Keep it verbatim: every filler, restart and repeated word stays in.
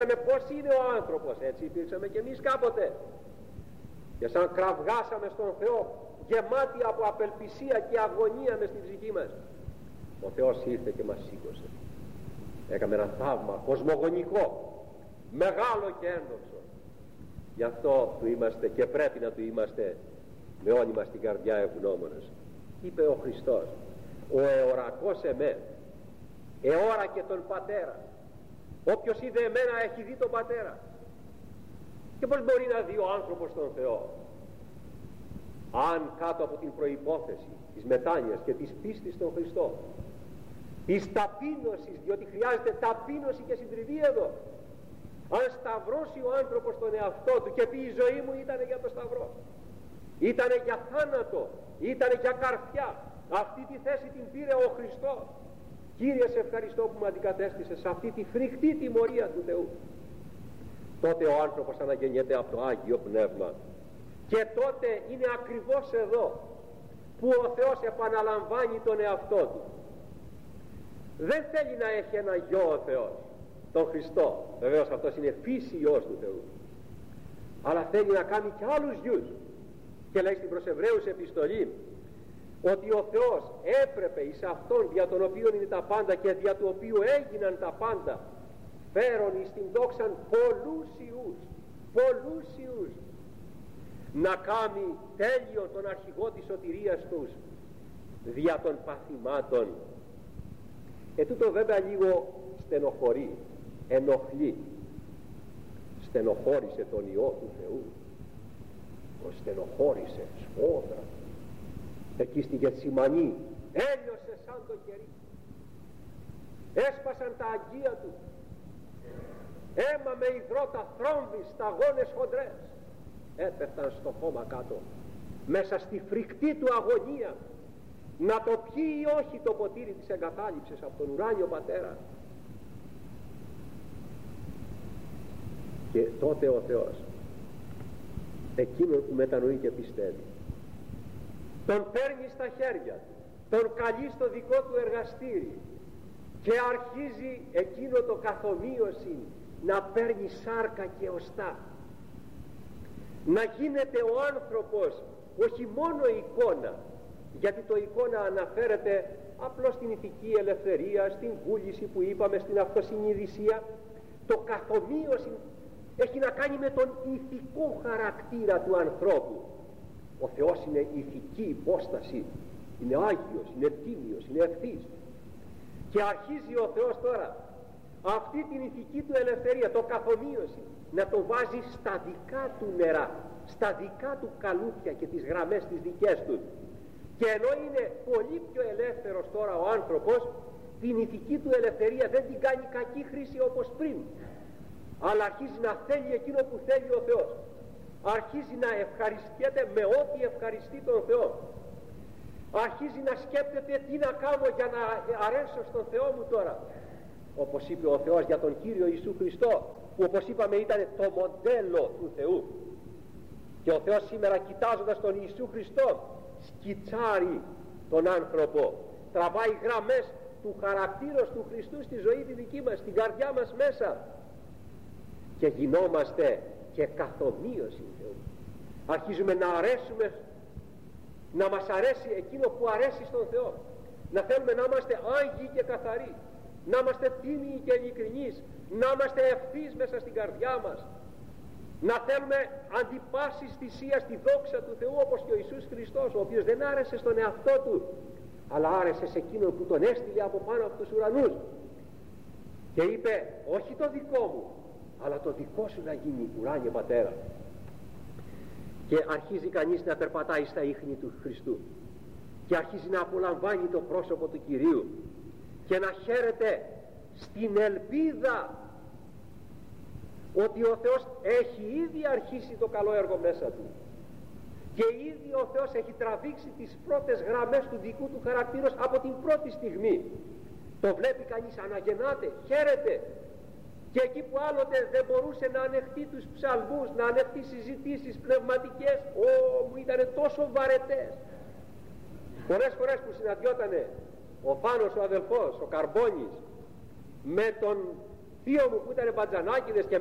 Πώς είναι ο άνθρωπος, έτσι υπήρξαμε και εμείς κάποτε, και σαν κραυγάσαμε στον Θεό γεμάτοι από απελπισία και αγωνία μες στην ψυχή μας, ο Θεός ήρθε και μας σήκωσε, έκαμε ένα θαύμα κοσμογονικό, μεγάλο και ένδοξο. Γι' αυτό του είμαστε και πρέπει να του είμαστε με όλη μας την καρδιά ευγνώμονες. Είπε ο Χριστός, ο εορακός εμέ εώρα και τον Πατέρα. Όποιος είδε εμένα έχει δει τον Πατέρα. Και πώς μπορεί να δει ο άνθρωπος τον Θεό, αν κάτω από την προϋπόθεση της μετάνοιας και της πίστης στον Χριστό, της ταπείνωσης, διότι χρειάζεται ταπείνωση και συντριβή εδώ. Αν σταυρώσει ο άνθρωπος τον εαυτό του και πει η ζωή μου ήταν για το σταυρό, ήτανε για θάνατο, ήτανε για καρφιά, αυτή τη θέση την πήρε ο Χριστός. Κύριε, σε ευχαριστώ που με αντικατέστησες σε αυτή τη φρικτή τιμωρία του Θεού. Τότε ο άνθρωπος αναγεννιέται από το Άγιο Πνεύμα, και τότε είναι ακριβώς εδώ που ο Θεός επαναλαμβάνει τον εαυτό του. Δεν θέλει να έχει ένα γιο ο Θεός, τον Χριστό, βεβαίως αυτός είναι φύση Υιός του Θεού, αλλά θέλει να κάνει και άλλους γιους, και λέει στην προς Εβραίους επιστολή ότι ο Θεός έπρεπε εις αυτόν δια τον οποίο είναι τα πάντα και δια του οποίου έγιναν τα πάντα, φέρον εις την δόξαν πολλούς ιούς, πολλούς ιούς, να κάνει τέλειο τον αρχηγό της σωτηρίας τους δια των παθημάτων. Ε, τούτο βέβαια λίγο στενοχωρεί, ενοχλεί. Στενοχώρησε τον Υιό του Θεού, τον στενοχώρησε σφόδρα. Εκεί στη Γεθσιμανή έλειωσε σαν το κερί, έσπασαν τα αγγεία του, αίμα με υδρότα θρόμβη, σταγόνες χοντρές έπεφταν στο χώμα κάτω, μέσα στη φρικτή του αγωνία, να το πιει ή όχι το ποτήρι της εγκατάλειψης από τον ουράνιο Πατέρα. Και τότε ο Θεός, εκείνο που μετανοεί και πιστεύει, τον παίρνει στα χέρια του, τον καλεί στο δικό του εργαστήρι και αρχίζει εκείνο το καθομοίωση να παίρνει σάρκα και οστά, να γίνεται ο άνθρωπος όχι μόνο εικόνα, γιατί το εικόνα αναφέρεται απλώς στην ηθική ελευθερία, στην βούληση που είπαμε, στην αυτοσυνειδησία. Το καθομοίωση έχει να κάνει με τον ηθικό χαρακτήρα του ανθρώπου. Ο Θεός είναι ηθική υπόσταση, είναι Άγιος, είναι τίμιος, είναι ευθύς, και αρχίζει ο Θεός τώρα αυτή την ηθική του ελευθερία, το καθομοίωση, να το βάζει στα δικά του νερά, στα δικά του καλούπια και τις γραμμές τις δικές του. Και ενώ είναι πολύ πιο ελεύθερος τώρα ο άνθρωπος, την ηθική του ελευθερία δεν την κάνει κακή χρήση όπως πριν, αλλά αρχίζει να θέλει εκείνο που θέλει ο Θεός, αρχίζει να ευχαριστιέται με ό,τι ευχαριστεί τον Θεό, αρχίζει να σκέπτεται τι να κάνω για να αρέσω στον Θεό μου τώρα, όπως είπε ο Θεός για τον Κύριο Ιησού Χριστό, που όπως είπαμε ήταν το μοντέλο του Θεού. Και ο Θεός σήμερα, κοιτάζοντας τον Ιησού Χριστό, σκιτσάρει τον άνθρωπο, τραβάει γραμμές του χαρακτήρος του Χριστού στη ζωή τη δική μας, στην καρδιά μας μέσα, και γινόμαστε και καθομοίωση Θεού. Αρχίζουμε να αρέσουμε, να μας αρέσει εκείνο που αρέσει στον Θεό, να θέλουμε να είμαστε άγιοι και καθαροί, να είμαστε τίμιοι και ειλικρινείς, να είμαστε ευθύς μέσα στην καρδιά μας, να θέλουμε αντί πάσης θυσίας τη δόξα του Θεού, όπως και ο Ιησούς Χριστός, ο οποίος δεν άρεσε στον εαυτό του, αλλά άρεσε σε εκείνον που τον έστειλε από πάνω από τους ουρανούς και είπε, όχι το δικό μου, αλλά το δικό σου να γίνει, ουράνιε Πατέρα. Και αρχίζει κανείς να περπατάει στα ίχνη του Χριστού και αρχίζει να απολαμβάνει το πρόσωπο του Κυρίου και να χαίρεται στην ελπίδα ότι ο Θεός έχει ήδη αρχίσει το καλό έργο μέσα του και ήδη ο Θεός έχει τραβήξει τις πρώτες γραμμές του δικού του χαρακτήρος από την πρώτη στιγμή. Το βλέπει κανείς, αναγεννάται, χαίρεται. Και εκεί που άλλοτε δεν μπορούσε να ανεχτεί τους ψαλμούς, να ανεχτεί συζητήσεις πνευματικές, ω, μου ήταν τόσο βαρετές. Πολλές φορές που συναντιότανε ο Φάνος ο αδελφός, ο Καρμπόνης, με τον θείο μου που ήταν μπατζανάκηδες και